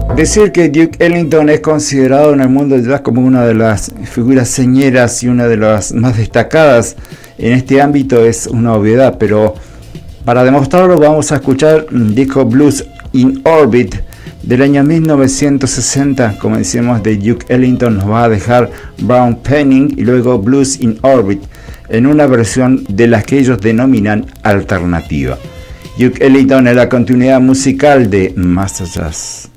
Decir que Duke Ellington es considerado en el mundo del jazz como una de las figuras señeras y una de las más destacadas en este ámbito es una obviedad, pero para demostrarlo vamos a escuchar un disco Blues in Orbit del año 1960, como decimos, de Duke Ellington. Nos va a dejar Brown Penning y luego Blues in Orbit en una versión de las que ellos denominan alternativa. Duke Ellington es la continuidad musical de Master Jazz.